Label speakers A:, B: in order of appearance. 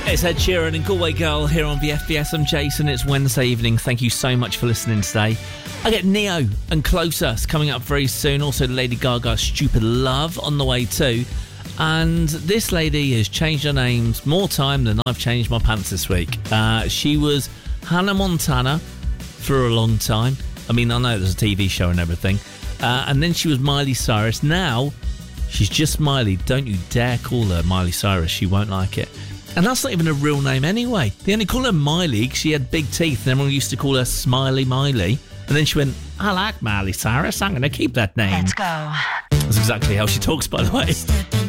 A: It's Ed Sheeran and Galway Girl here on VFBS. I'm Jason. It's Wednesday evening. Thank you so much for listening today. I get Neo and Closer coming up very soon. Also Lady Gaga's Stupid Love on the way too. And this lady has changed her names more time than I've changed my pants this week. She was Hannah Montana for a long time. I mean, I know there's a TV show and everything. And then she was Miley Cyrus. Now she's just Miley. Don't you dare call her Miley Cyrus. She won't like it. And that's not even a real name anyway. They only call her Miley because she had big teeth and everyone used to call her Smiley Miley. And then she went, I like Miley Cyrus, I'm going to keep that name.
B: Let's go.
A: That's exactly how she talks, by the way.